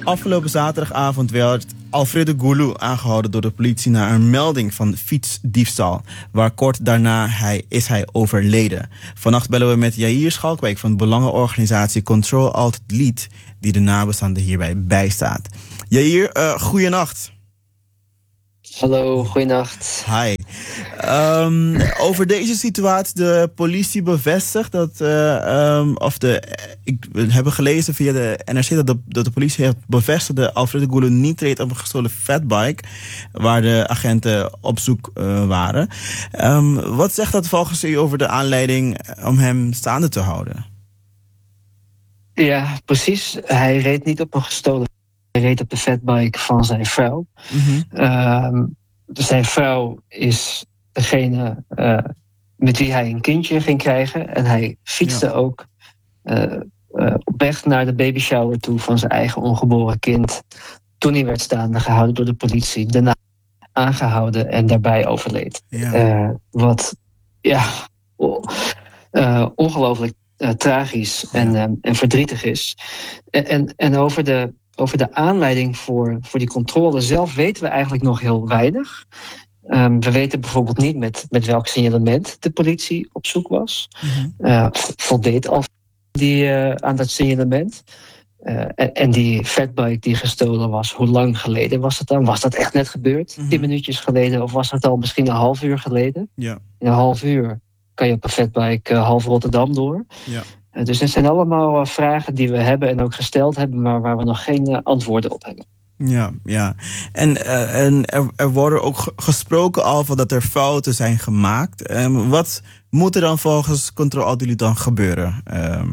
Afgelopen zaterdagavond werd Alfredo Gulu aangehouden door de politie na een melding van fietsdiefstal, waar kort daarna is hij overleden. Vannacht bellen we met Jair Schalkwijk van de belangenorganisatie Control Alt Delete, die de nabestaanden hierbij bijstaat. Jair, goeienacht. Hallo, goeienacht. Hi. Over deze situatie, de politie bevestigt dat, we hebben gelezen via de NRC dat de politie heeft bevestigd dat Alfredo Gulu niet reed op een gestolen fatbike, waar de agenten op zoek waren. Wat zegt dat volgens u over de aanleiding om hem staande te houden? Ja, precies. Hij reed niet op een gestolen. Hij reed op de fatbike van zijn vrouw. Mm-hmm. Zijn vrouw is degene met wie hij een kindje ging krijgen. En hij fietste ook op weg naar de babyshower toe van zijn eigen ongeboren kind. Toen hij werd staande gehouden door de politie. Daarna aangehouden en daarbij overleed. Ja. Ongelooflijk tragisch en verdrietig is. En over de aanleiding voor die controle zelf weten we eigenlijk nog heel weinig. We weten bijvoorbeeld niet met welk signalement de politie op zoek was. Mm-hmm. Voldeed al aan dat signalement. En die fatbike die gestolen was, hoe lang geleden was het dan? Was dat echt net gebeurd? Mm-hmm. 10 minuutjes geleden? Of was het al misschien een half uur geleden? Ja. In een half uur kan je op een fatbike half Rotterdam door. Ja. Dus het zijn allemaal vragen die we hebben en ook gesteld hebben, maar waar we nog geen antwoorden op hebben. Ja. En er worden ook gesproken al van dat er fouten zijn gemaakt. Wat moet er dan volgens Control Alt Delete dan gebeuren?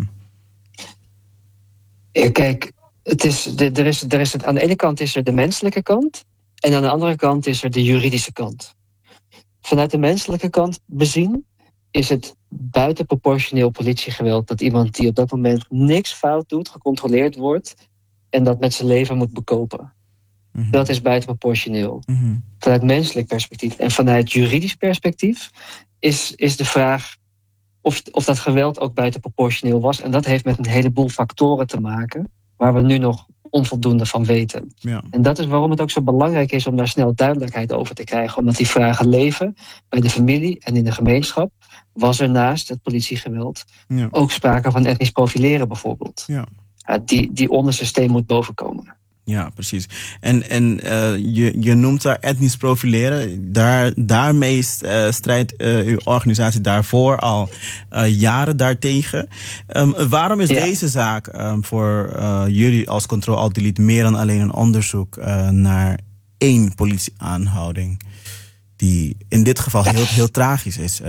Kijk, aan de ene kant is er de menselijke kant en aan de andere kant is er de juridische kant. Vanuit de menselijke kant bezien is het buitenproportioneel politiegeweld dat iemand die op dat moment niks fout doet, gecontroleerd wordt en dat met zijn leven moet bekopen. Mm-hmm. Dat is buitenproportioneel. Mm-hmm. Vanuit menselijk perspectief. En vanuit juridisch perspectief is de vraag of dat geweld ook buitenproportioneel was. En dat heeft met een heleboel factoren te maken waar we nu nog onvoldoende van weten. Ja. En dat is waarom het ook zo belangrijk is om daar snel duidelijkheid over te krijgen. Omdat die vragen leven bij de familie en in de gemeenschap. Was er naast het politiegeweld ook sprake van etnisch profileren bijvoorbeeld. Ja. Die onderste steen moet bovenkomen. Ja, precies. En je noemt daar etnisch profileren. Daarmee strijdt uw organisatie daarvoor al jaren daartegen. Waarom is deze zaak voor jullie als Control Alt Delete meer dan alleen een onderzoek naar 1 politieaanhouding? Die in dit geval heel tragisch is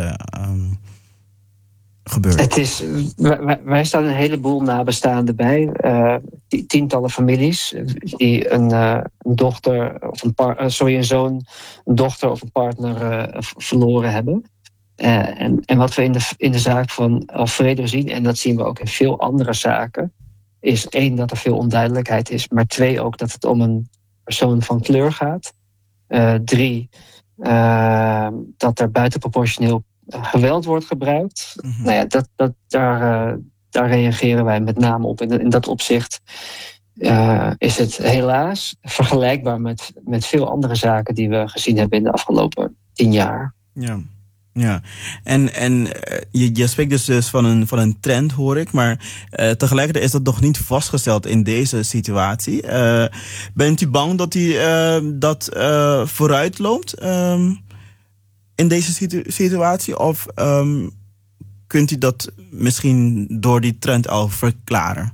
gebeurd. Wij staan een heleboel nabestaanden bij. Tientallen families die een dochter of een zoon, een dochter of een partner verloren hebben. En wat we in de zaak van Alfredo zien, en dat zien we ook in veel andere zaken, is 1, dat er veel onduidelijkheid is, maar 2 ook dat het om een persoon van kleur gaat. 3, dat er buitenproportioneel geweld wordt gebruikt. Mm-hmm. Nou ja, daar reageren wij met name op. In dat opzicht is het helaas vergelijkbaar met veel andere zaken die we gezien hebben in de afgelopen 10 jaar. Ja. En je spreekt dus van een trend, hoor ik, maar tegelijkertijd is dat nog niet vastgesteld in deze situatie. Bent u bang dat dat vooruit loopt in deze situatie? Of kunt u dat misschien door die trend al verklaren?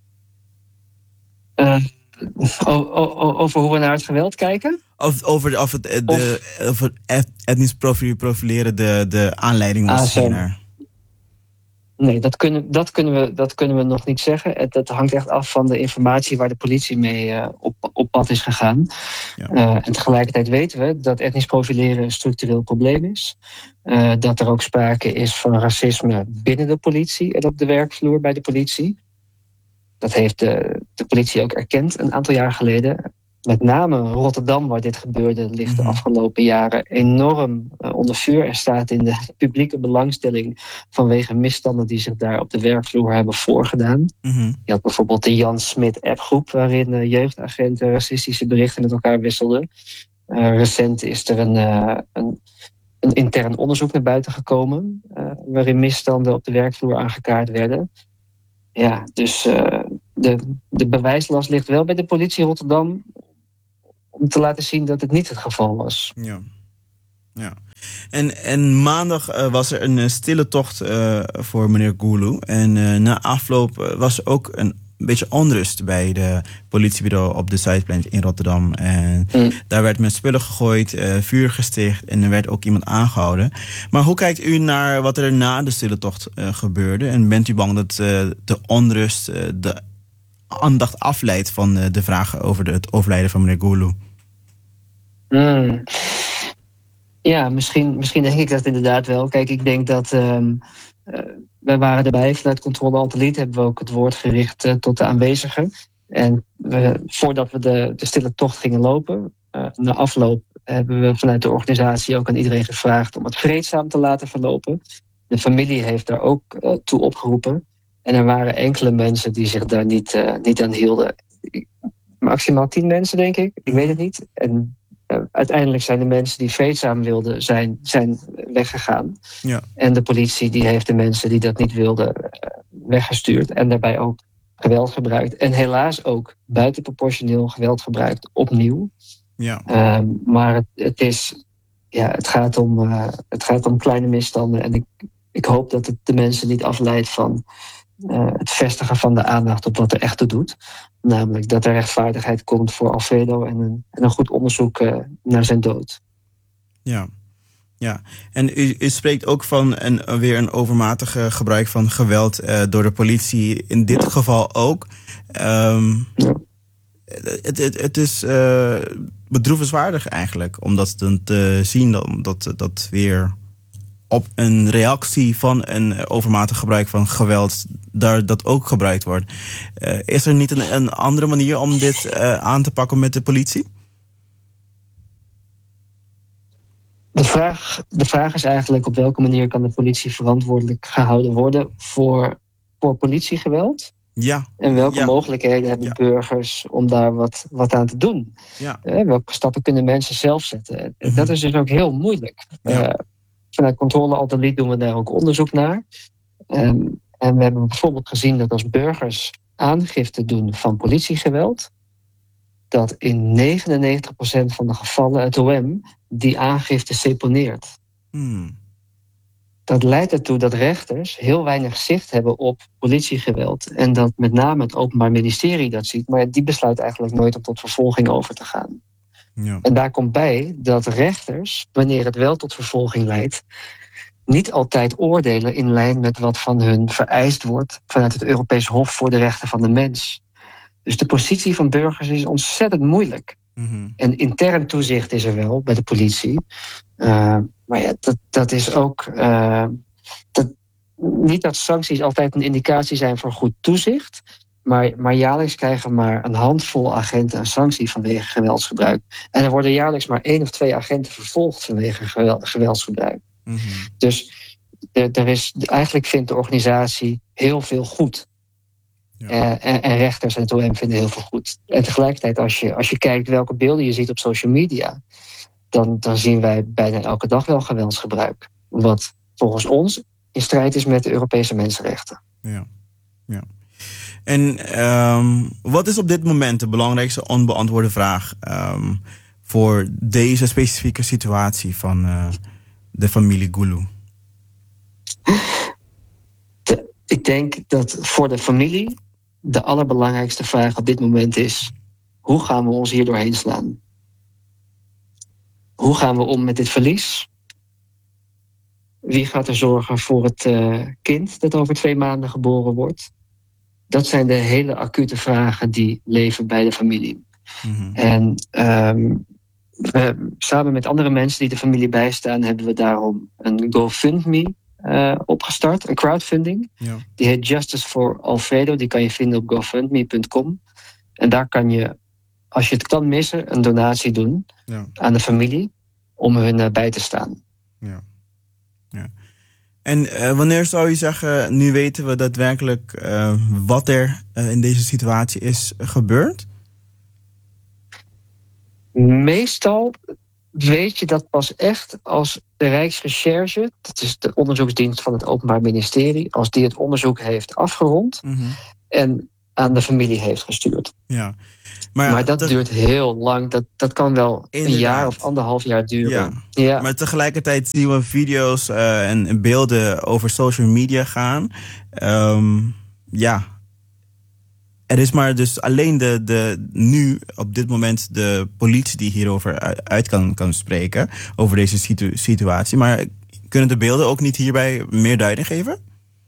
Over hoe we naar het geweld kijken? Of het etnisch profileren de aanleiding was hiernaar. Nee, dat kunnen we nog niet zeggen. Dat hangt echt af van de informatie waar de politie mee op pad is gegaan. Ja. En tegelijkertijd weten we dat etnisch profileren een structureel probleem is. Dat er ook sprake is van racisme binnen de politie en op de werkvloer bij de politie. Dat heeft de politie ook erkend een aantal jaar geleden. met name Rotterdam, waar dit gebeurde, ligt de afgelopen jaren enorm onder vuur. Er staat in de publieke belangstelling vanwege misstanden die zich daar op de werkvloer hebben voorgedaan. Je had bijvoorbeeld de Jan Smit appgroep, waarin jeugdagenten racistische berichten met elkaar wisselden. Recent is er een intern onderzoek naar buiten gekomen, waarin misstanden op de werkvloer aangekaart werden. Ja, dus de bewijslast ligt wel bij de politie Rotterdam om te laten zien dat het niet het geval was. Ja. En maandag was er een stille tocht voor meneer Gulu. En na afloop was er ook een beetje onrust bij de politiebureau op de Zuidplein in Rotterdam. En daar werd met spullen gegooid, vuur gesticht en er werd ook iemand aangehouden. Maar hoe kijkt u naar wat er na de stille tocht gebeurde? En bent u bang dat de onrust de aandacht afleidt van de vragen over het overlijden van meneer Gulu? Ja, misschien denk ik dat inderdaad wel. Kijk, ik denk dat wij waren erbij. Vanuit Controle Alt-Delete hebben we ook het woord gericht tot de aanwezigen. En voordat we de stille tocht gingen lopen, na afloop hebben we vanuit de organisatie ook aan iedereen gevraagd om het vreedzaam te laten verlopen. De familie heeft daar ook toe opgeroepen. En er waren enkele mensen die zich daar niet aan hielden. Maximaal 10 mensen, denk ik. Ik weet het niet. En uiteindelijk zijn de mensen die vreedzaam wilden, zijn weggegaan. Ja. En de politie die heeft de mensen die dat niet wilden weggestuurd. En daarbij ook geweld gebruikt. En helaas ook buitenproportioneel geweld gebruikt, opnieuw. Ja. Maar het gaat om kleine misstanden. En ik hoop dat het de mensen niet afleidt van het vestigen van de aandacht op wat er echt toe doet. Namelijk dat er rechtvaardigheid komt voor Alfredo en een goed onderzoek naar zijn dood. Ja. En u spreekt ook van weer een overmatige gebruik van geweld door de politie. In dit geval ook. Het is bedroevenswaardig eigenlijk om dat te zien, dat weer op een reactie van een overmatig gebruik van geweld daar dat ook gebruikt wordt. Is er niet een andere manier om dit aan te pakken met de politie? De vraag is eigenlijk op welke manier kan de politie verantwoordelijk gehouden worden voor politiegeweld? Ja. En welke mogelijkheden hebben burgers om daar wat aan te doen? Ja. Welke stappen kunnen mensen zelf zetten? Dat is dus ook heel moeilijk. Vanuit Controle Alt-Delete doen we daar ook onderzoek naar. En we hebben bijvoorbeeld gezien dat als burgers aangifte doen van politiegeweld, dat in 99% van de gevallen het OM die aangifte seponeert. Dat leidt ertoe dat rechters heel weinig zicht hebben op politiegeweld. En dat met name het Openbaar Ministerie dat ziet, maar die besluit eigenlijk nooit om tot vervolging over te gaan. Ja. En daar komt bij dat rechters, wanneer het wel tot vervolging leidt, niet altijd oordelen in lijn met wat van hun vereist wordt vanuit het Europees Hof voor de Rechten van de Mens. Dus de positie van burgers is ontzettend moeilijk. En intern toezicht is er wel bij de politie. Maar ja, dat is ook niet dat sancties altijd een indicatie zijn voor goed toezicht. Maar jaarlijks krijgen maar een handvol agenten een sanctie vanwege geweldsgebruik. En er worden jaarlijks maar 1 of 2 agenten vervolgd vanwege geweldsgebruik. Dus eigenlijk vindt de organisatie heel veel goed. Ja. En rechters en het OM vinden heel veel goed. En tegelijkertijd, als je kijkt welke beelden je ziet op social media, dan zien wij bijna elke dag wel geweldsgebruik. Wat volgens ons in strijd is met de Europese mensenrechten. Ja. En wat is op dit moment de belangrijkste onbeantwoorde vraag voor deze specifieke situatie van de familie Gulu? Ik denk dat voor de familie de allerbelangrijkste vraag op dit moment is: hoe gaan we ons hier doorheen slaan? Hoe gaan we om met dit verlies? Wie gaat er zorgen voor het kind dat over 2 maanden geboren wordt? Dat zijn de hele acute vragen die leven bij de familie. En samen met andere mensen die de familie bijstaan, hebben we daarom een GoFundMe opgestart, een crowdfunding. Ja. Die heet Justice for Alfredo. Die kan je vinden op gofundme.com. En daar kan je als je het kan missen, een donatie doen aan de familie om hun bij te staan. Ja. En wanneer zou je zeggen, nu weten we daadwerkelijk wat er in deze situatie is gebeurd? Meestal weet je dat pas echt als de Rijksrecherche, dat is de onderzoeksdienst van het Openbaar Ministerie, als die het onderzoek heeft afgerond en aan de familie heeft gestuurd. Ja. Maar dat duurt heel lang. Dat kan wel een jaar of 1,5 jaar duren. Ja. Maar tegelijkertijd zien we video's en beelden over social media gaan. Er is maar dus alleen nu op dit moment de politie die hierover uit kan spreken. Over deze situatie. Maar kunnen de beelden ook niet hierbij meer duiding geven?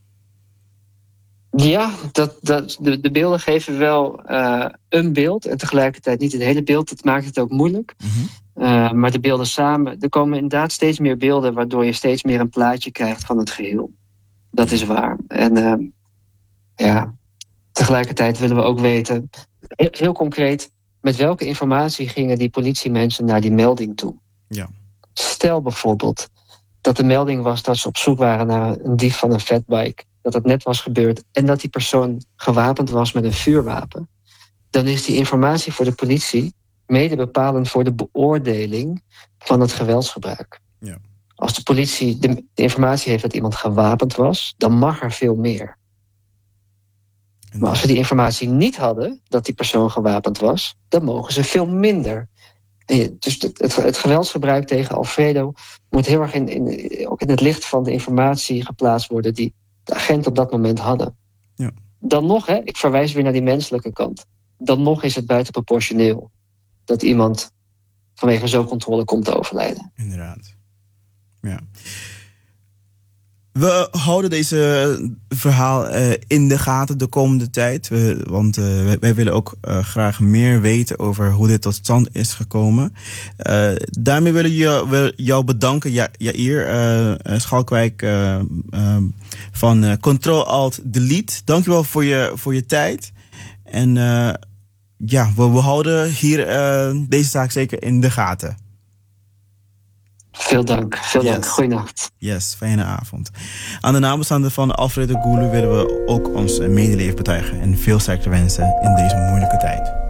Ja, de beelden geven wel een beeld en tegelijkertijd niet het hele beeld. Dat maakt het ook moeilijk. Maar de beelden samen, er komen inderdaad steeds meer beelden waardoor je steeds meer een plaatje krijgt van het geheel. Dat is waar. En tegelijkertijd willen we ook weten, heel concreet, met welke informatie gingen die politiemensen naar die melding toe? Ja. Stel bijvoorbeeld dat de melding was dat ze op zoek waren naar een dief van een fatbike. Dat het net was gebeurd en dat die persoon gewapend was met een vuurwapen. Dan is die informatie voor de politie mede bepalend voor de beoordeling van het geweldsgebruik. Ja. Als de politie de informatie heeft dat iemand gewapend was, dan mag er veel meer. Maar als ze die informatie niet hadden, dat die persoon gewapend was, dan mogen ze veel minder. Dus het geweldsgebruik tegen Alfredo moet heel erg ook in het licht van de informatie geplaatst worden die de agenten op dat moment hadden. Ja. Dan nog, ik verwijs weer naar die menselijke kant. Dan nog is het buitenproportioneel dat iemand vanwege zo'n controle komt te overlijden. Inderdaad. Ja. We houden deze verhaal in de gaten de komende tijd. Want wij willen ook graag meer weten over hoe dit tot stand is gekomen. Daarmee willen we jou bedanken, Jair Schalkwijk van Control-Alt-Delete. Dankjewel voor je tijd. En we houden hier deze zaak zeker in de gaten. Veel dank. Goeienacht. Yes, fijne avond. Aan de nabestaanden van Alfredo Gulu willen we ook ons medeleven betuigen en veel sterkte wensen in deze moeilijke tijd.